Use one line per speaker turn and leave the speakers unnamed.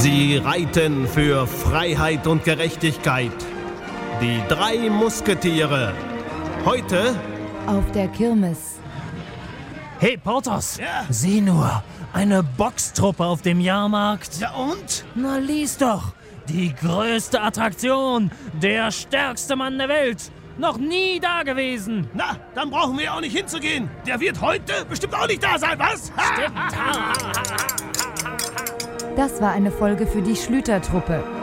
Sie reiten für Freiheit und Gerechtigkeit. Die 3 Musketiere. Heute
auf der Kirmes.
Hey, Porthos,
Ja?
sieh nur, eine Boxtruppe auf dem Jahrmarkt.
Ja und?
Na, lies doch. Die größte Attraktion, der stärkste Mann der Welt. Noch nie da gewesen.
Na, dann brauchen wir auch nicht hinzugehen. Der wird heute bestimmt auch nicht da sein, was?
Stimmt.
Das war eine Folge für die Schlüter-Truppe.